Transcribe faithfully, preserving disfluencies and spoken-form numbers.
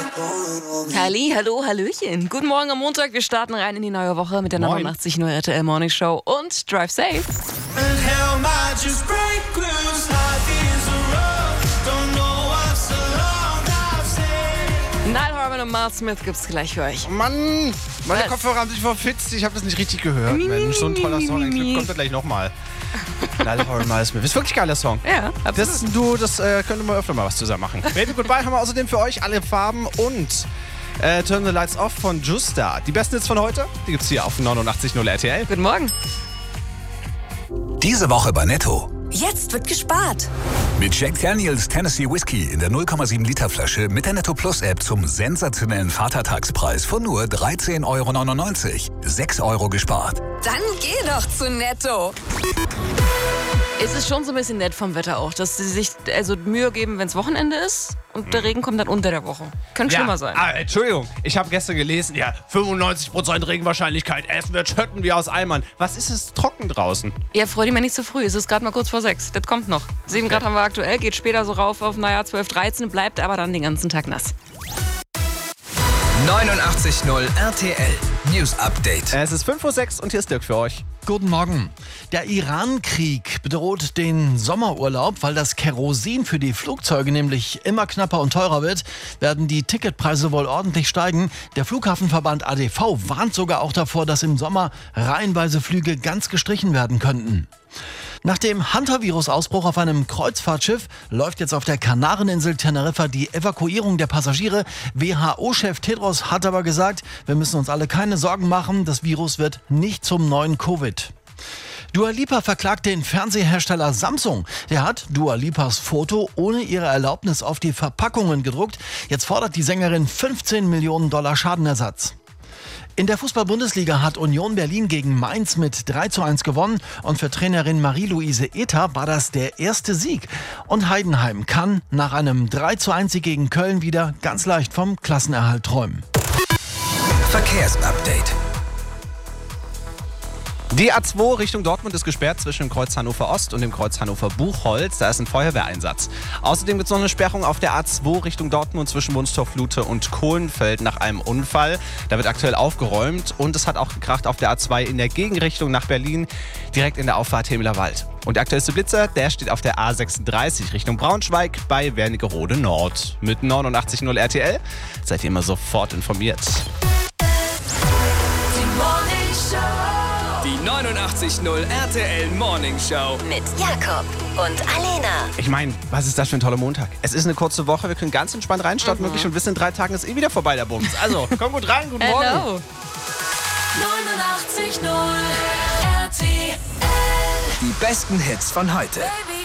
Halli, hallo, hallöchen. Guten Morgen am Montag. Wir starten rein in die neue Woche mit der Moin. neunundachtzig Komma null R T L Morning Show und Drive Safe. Niall Horan und Miles Smith gibt's gleich für euch. Mann, meine Was? Kopfhörer haben sich verfitzt. Ich habe das nicht richtig gehört. Mensch, so ein toller Song. Eigentlich kommt er gleich nochmal. Niall Horan, Miles Smith. Ist wirklich ein geiler Song. Ja, absolut. Das, du, das äh, könnte man öfter mal was zusammen machen. Baby Goodbye haben wir außerdem für euch alle Farben und äh, Turn the Lights Off von Justa. Die besten Hits von heute, die gibt's hier auf neunundachtzig Komma null R T L. Guten Morgen. Diese Woche bei Netto. Jetzt wird gespart. Mit Jack Daniels Tennessee Whiskey in der null Komma sieben Liter Flasche mit der Netto Plus App zum sensationellen Vatertagspreis von nur dreizehn Euro neunundneunzig. sechs Euro gespart. Dann geh doch zu Netto. Es ist schon so ein bisschen nett vom Wetter auch, dass sie sich also Mühe geben, wenn es Wochenende ist und der Regen kommt dann unter der Woche. Könnte schlimmer sein. Ah, Entschuldigung, ich habe gestern gelesen, ja, fünfundneunzig Prozent Regenwahrscheinlichkeit, es wird schütten wie aus Eimern. Was ist es trocken draußen? Ja, freu dich mal nicht zu früh. Es ist gerade mal kurz vor sechs. Das kommt noch. sieben Grad haben wir aktuell, geht später so rauf auf, naja, zwölf, dreizehn, bleibt aber dann den ganzen Tag nass. neunundachtzig Komma null R T L News Update. Es ist fünf Uhr sechs und hier ist Dirk für euch. Guten Morgen. Der Iran-Krieg bedroht den Sommerurlaub. Weil das Kerosin für die Flugzeuge nämlich immer knapper und teurer wird, werden die Ticketpreise wohl ordentlich steigen. Der Flughafenverband A D V warnt sogar auch davor, dass im Sommer reihenweise Flüge ganz gestrichen werden könnten. Nach dem Hunter-Virus-Ausbruch auf einem Kreuzfahrtschiff läuft jetzt auf der Kanareninsel Teneriffa die Evakuierung der Passagiere. W H O-Chef Tedros hat aber gesagt, wir müssen uns alle keine Sorgen machen, das Virus wird nicht zum neuen Covid. Dua Lipa verklagt den Fernsehersteller Samsung. Der hat Dua Lipas Foto ohne ihre Erlaubnis auf die Verpackungen gedruckt. Jetzt fordert die Sängerin fünfzehn Millionen Dollar Schadenersatz. In der Fußball-Bundesliga hat Union Berlin gegen Mainz mit drei zu eins gewonnen und für Trainerin Marie-Louise Ether war das der erste Sieg. Und Heidenheim kann nach einem drei zu eins Sieg gegen Köln wieder ganz leicht vom Klassenerhalt träumen. Verkehrsupdate. Die A zwei Richtung Dortmund ist gesperrt zwischen dem Kreuz Hannover Ost und dem Kreuz Hannover Buchholz. Da ist ein Feuerwehreinsatz. Außerdem gibt es noch eine Sperrung auf der A zwei Richtung Dortmund zwischen Wunstorf-Lute und Kohlenfeld nach einem Unfall. Da wird aktuell aufgeräumt und es hat auch gekracht auf der A zwei in der Gegenrichtung nach Berlin, direkt in der Auffahrt Hemeler Wald. Und der aktuellste Blitzer, der steht auf der A sechsunddreißig Richtung Braunschweig bei Wernigerode Nord. Mit neunundachtzig Komma null R T L seid ihr immer sofort informiert. Die neunundachtzig Komma null R T L Morning Show. Mit Jakob und Alena. Ich meine, was ist das für ein toller Montag? Es ist eine kurze Woche, wir können ganz entspannt reinstarten, wirklich, und wissen, in drei Tagen ist eh wieder vorbei der Bums. Also, komm gut rein, guten Morgen. Hello. neunundachtzig Komma null R T L. Die besten Hits von heute. Baby